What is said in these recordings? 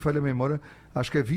falha a memória, acho que é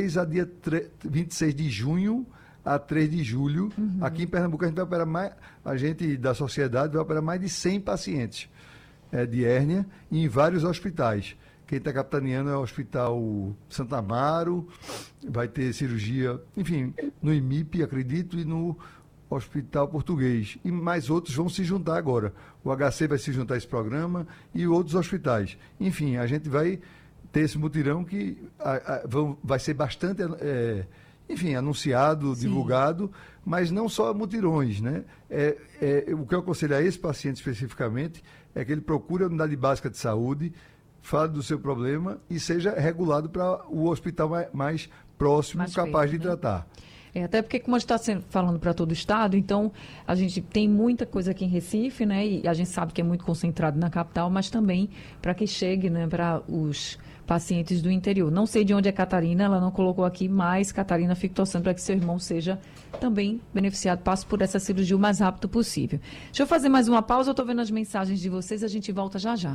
26 de junho a 3 de julho. Aqui em Pernambuco a gente vai operar mais, a gente da sociedade vai operar mais de 100 pacientes de hérnia em vários hospitais. Quem está capitaneando é o Hospital Santa Amaro, vai ter cirurgia, enfim, no IMIP, acredito, e no Hospital Português. E mais outros vão se juntar agora. O HC vai se juntar a esse programa e outros hospitais. Enfim, a gente vai ter esse mutirão que vai ser bastante, anunciado, divulgado, mas não só mutirões, né? O que eu aconselho a esse paciente especificamente é que ele procure a unidade básica de saúde, fale do seu problema e seja regulado para o hospital mais próximo, mais capaz de tratar. Até porque, como a gente está falando para todo o estado, então a gente tem muita coisa aqui em Recife, né? E a gente sabe que é muito concentrado na capital, mas também para que chegue, né, para os pacientes do interior. Não sei de onde é Catarina, ela não colocou aqui, mas Catarina, fico torcendo para que seu irmão seja também beneficiado, passe por essa cirurgia o mais rápido possível. Deixa eu fazer mais uma pausa, eu estou vendo as mensagens de vocês, a gente volta já já.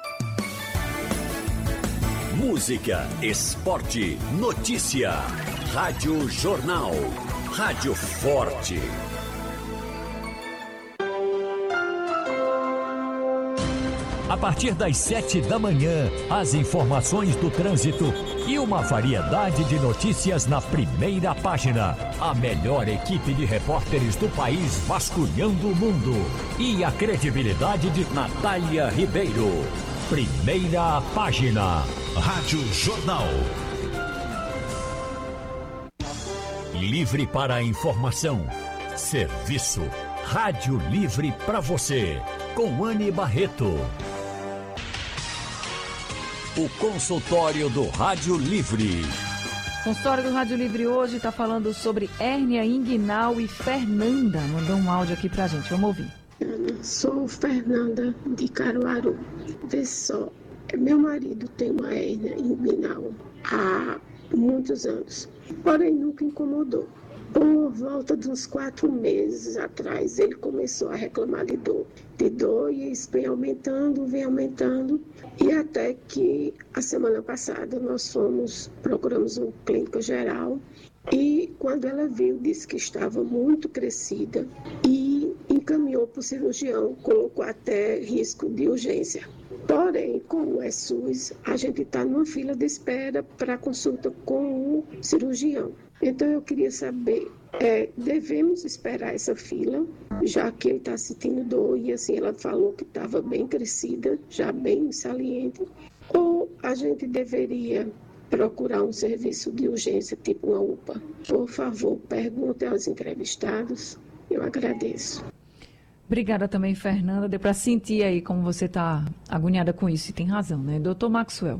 Música, esporte, notícia. Rádio Jornal. Rádio Forte. A partir das 7 da manhã, as informações do trânsito e uma variedade de notícias na primeira página. A melhor equipe de repórteres do país vasculhando o mundo. E a credibilidade de Natália Ribeiro. Primeira página. Rádio Jornal. Livre para a informação. Serviço. Rádio Livre para você. Com Anne Barreto. O consultório do Rádio Livre. O consultório do Rádio Livre hoje está falando sobre hérnia inguinal e Fernanda mandou um áudio aqui pra gente. Vamos ouvir. Sou Fernanda de Caruaru. Vê só, meu marido tem uma hérnia inguinal há muitos anos, porém nunca incomodou. Por volta de uns 4 meses atrás, ele começou a reclamar de dor, e isso vem aumentando, e até que a semana passada nós procuramos um clínico geral, e quando ela viu, disse que estava muito crescida e encaminhou para o cirurgião, colocou até risco de urgência. Porém, como é SUS, a gente está numa fila de espera para consulta com o cirurgião. Então, eu queria saber, devemos esperar essa fila, já que ele está sentindo dor e assim ela falou que estava bem crescida, já bem saliente, ou a gente deveria procurar um serviço de urgência, tipo uma UPA? Por favor, pergunte aos entrevistados. Eu agradeço. Obrigada também, Fernanda. Deu para sentir aí como você está agoniada com isso. E tem razão, né? Doutor Maxwell.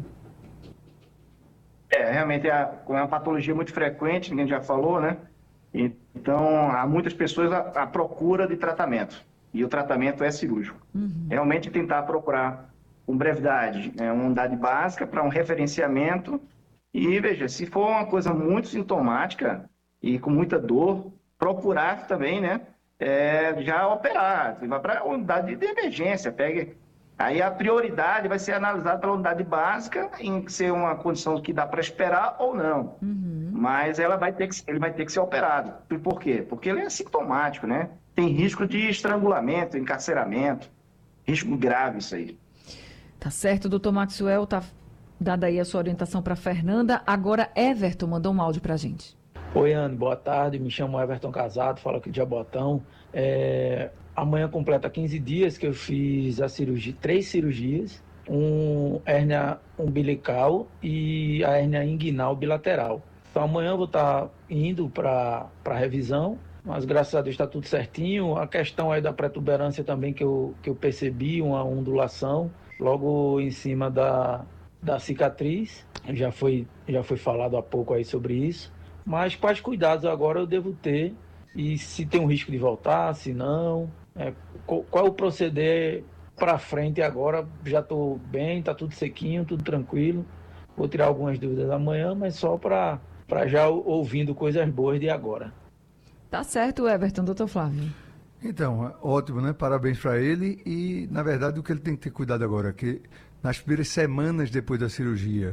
Realmente é uma patologia muito frequente, ninguém já falou, né? Então, há muitas pessoas à procura de tratamento. E o tratamento é cirúrgico. Realmente tentar procurar com brevidade, uma unidade básica para um referenciamento. E, veja, se for uma coisa muito sintomática e com muita dor, procurar também, né? Já operar, vai para a unidade de emergência, aí a prioridade vai ser analisada pela unidade básica, em ser uma condição que dá para esperar ou não, mas ele vai ter que ser operado. Por quê? Porque ele é sintomático, né? Tem risco de estrangulamento, encarceramento, risco grave isso aí. Tá certo, doutor Maxwell, tá dada aí a sua orientação para Fernanda. Agora Everton mandou um áudio para a gente. Oi, Anne, boa tarde, me chamo Everton Casado, falo aqui de Jabotão. Amanhã completa 15 dias que eu fiz a cirurgia, 3 cirurgias, hérnia umbilical e a hérnia inguinal bilateral. Então amanhã eu vou estar indo para revisão, mas graças a Deus está tudo certinho. A questão aí da protuberância também que eu percebi, uma ondulação logo em cima da cicatriz, já foi falado há pouco aí sobre isso. Mas quais cuidados agora eu devo ter e se tem um risco de voltar, se não, qual o proceder para frente agora? Já estou bem, está tudo sequinho, tudo tranquilo, vou tirar algumas dúvidas amanhã, mas só para já ouvindo coisas boas de agora. Tá certo, Everton, doutor Flávio. Então, ótimo, né? Parabéns para ele e, na verdade, o que ele tem que ter cuidado agora é que nas primeiras semanas depois da cirurgia,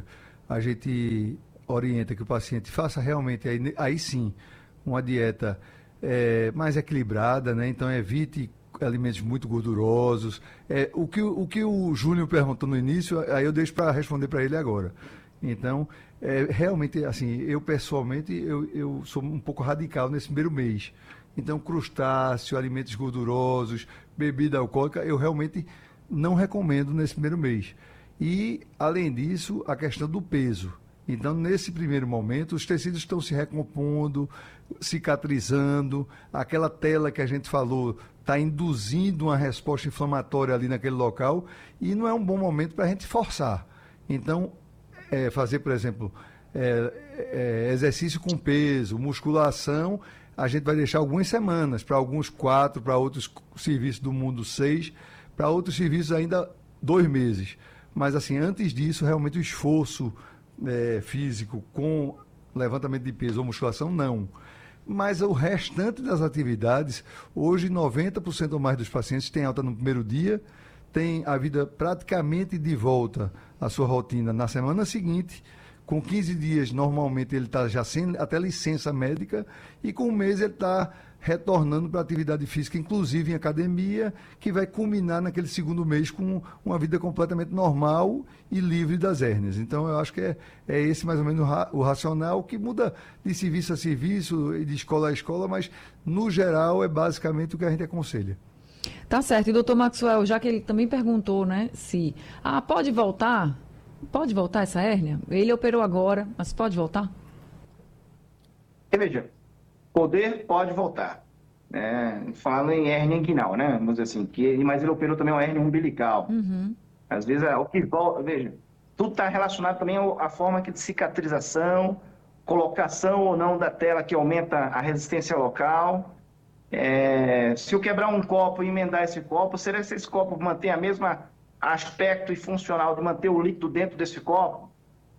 a gente orienta que o paciente faça realmente, aí sim, uma dieta mais equilibrada, né? Então evite alimentos muito gordurosos. O que o Júnior perguntou no início, aí eu deixo para responder para ele agora. Então, realmente, assim, eu pessoalmente, eu sou um pouco radical nesse primeiro mês. Então, crustáceo, alimentos gordurosos, bebida alcoólica, eu realmente não recomendo nesse primeiro mês. E, além disso, a questão do peso. Então, nesse primeiro momento, os tecidos estão se recompondo, cicatrizando, aquela tela que a gente falou está induzindo uma resposta inflamatória ali naquele local e não é um bom momento para a gente forçar. Então, fazer, por exemplo, exercício com peso, musculação, a gente vai deixar algumas semanas, para alguns 4, para outros serviços do mundo 6, para outros serviços ainda 2 meses. Mas, assim, antes disso, realmente o esforço físico com levantamento de peso ou musculação, não. Mas o restante das atividades, hoje 90% ou mais dos pacientes têm alta no primeiro dia, tem a vida praticamente de volta à sua rotina na semana seguinte. Com 15 dias, normalmente, ele está já sem até licença médica, e com 1 mês ele está retornando para a atividade física, inclusive em academia, que vai culminar naquele segundo mês com uma vida completamente normal e livre das hérnias. Então, eu acho que é esse mais ou menos o racional, que muda de serviço a serviço e de escola a escola, mas, no geral, é basicamente o que a gente aconselha. Tá certo. E, doutor Maxwell, já que ele também perguntou, né, se pode voltar essa hérnia? Ele operou agora, mas pode voltar? Veja, pode voltar. Falando em hérnia inguinal, né? Vamos dizer assim, mas ele operou também uma hérnia umbilical. Uhum. Às vezes, o que volta, veja, tudo está relacionado também à forma de cicatrização, colocação ou não da tela que aumenta a resistência local. Se eu quebrar um copo e emendar esse copo, será que esse copo mantém a mesma aspecto e funcional de manter o líquido dentro desse copo?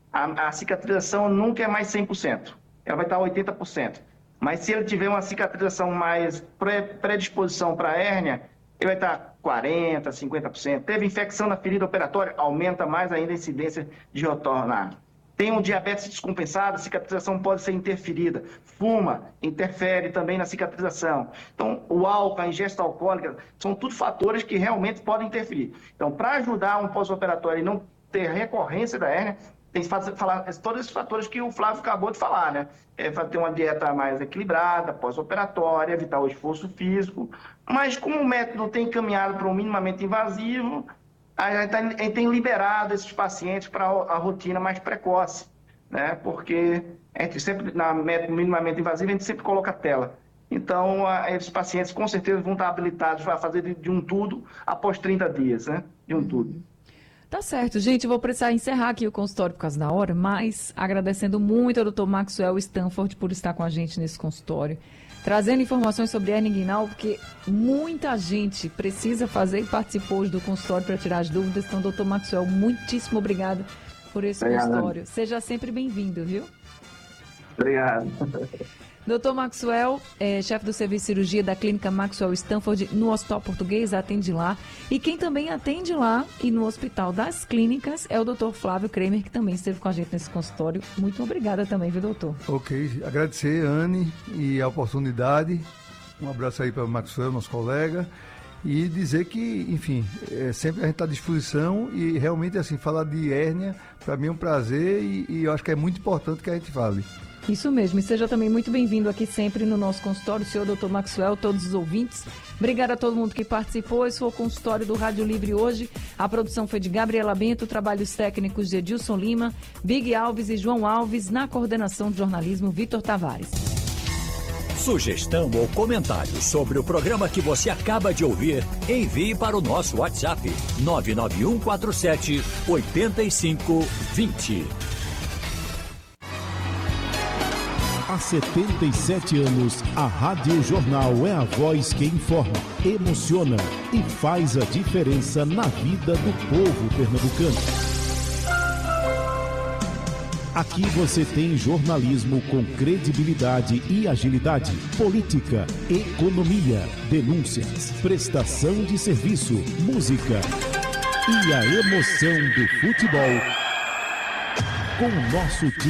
A cicatrização nunca é mais 100%. Ela vai estar 80%. Mas se ele tiver uma cicatrização mais predisposição para a hérnia, ele vai estar 40%, 50%. Teve infecção na ferida operatória, aumenta mais ainda a incidência de retornar. Tem um diabetes descompensado, a cicatrização pode ser interferida. Fuma, interfere também na cicatrização. Então, o álcool, a ingesta alcoólica, são tudo fatores que realmente podem interferir. Então, para ajudar um pós-operatório e não ter recorrência da hérnia, tem que falar todos esses fatores que o Flávio acabou de falar, né? Ter uma dieta mais equilibrada, pós-operatória, evitar o esforço físico. Mas como o método tem encaminhado para um minimamente invasivo, a gente tem liberado esses pacientes para a rotina mais precoce, né? Porque a gente sempre, na método minimamente invasivo, a gente sempre coloca a tela. Então, esses pacientes com certeza vão estar habilitados a fazer de um tudo após 30 dias, né? De um tudo. Tá certo, gente, eu vou precisar encerrar aqui o consultório por causa da hora, mas agradecendo muito ao Dr. Maxwell Stanford por estar com a gente nesse consultório, trazendo informações sobre hérnia inguinal, porque muita gente precisa fazer e participou hoje do consultório para tirar as dúvidas. Então, Dr. Maxwell, muitíssimo obrigado por esse consultório. Seja sempre bem-vindo, viu? Obrigado. Dr. Maxwell, chefe do serviço de cirurgia da clínica Maxwell Stanford no Hospital Português, atende lá. E quem também atende lá e no Hospital das Clínicas é o Dr. Flávio Kramer, que também esteve com a gente nesse consultório. Muito obrigada também, viu, doutor? Ok, agradecer, Anne, e a oportunidade. Um abraço aí para o Maxwell, nosso colega. E dizer que, enfim, sempre a gente está à disposição e realmente, assim, falar de hérnia, para mim é um prazer e eu acho que é muito importante que a gente fale. Isso mesmo, e seja também muito bem-vindo aqui sempre no nosso consultório, o senhor Dr. Maxwell, todos os ouvintes. Obrigada a todo mundo que participou. Esse foi o consultório do Rádio Livre hoje. A produção foi de Gabriela Bento, trabalhos técnicos de Edilson Lima, Big Alves e João Alves, na coordenação de jornalismo, Vitor Tavares. Sugestão ou comentário sobre o programa que você acaba de ouvir, envie para o nosso WhatsApp 99147 8520. Há 77 anos, a Rádio Jornal é a voz que informa, emociona e faz a diferença na vida do povo pernambucano. Aqui você tem jornalismo com credibilidade e agilidade, política, economia, denúncias, prestação de serviço, música e a emoção do futebol com o nosso time.